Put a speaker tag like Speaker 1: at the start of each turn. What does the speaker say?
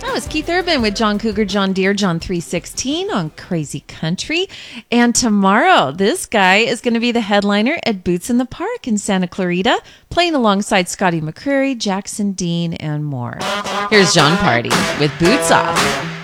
Speaker 1: That was Keith Urban with John Cougar, John Deere, John 316 on Crazy Country. And tomorrow, this guy is going to be the headliner at Boots in the Park in Santa Clarita, playing alongside Scotty McCreery, Jackson Dean, and more. Here's John Party with Boots Off.